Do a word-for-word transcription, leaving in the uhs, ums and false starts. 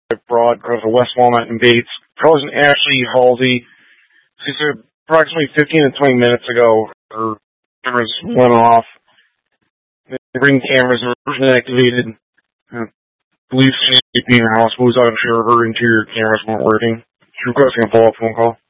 Broad because of West Walnut and Bates. Cousin Ashley Halsey. She said approximately fifteen to twenty minutes ago, her cameras went off. The ring cameras were inactivated. Uh, police being in the house was unsure her interior cameras weren't working. She requesting a follow-up phone call.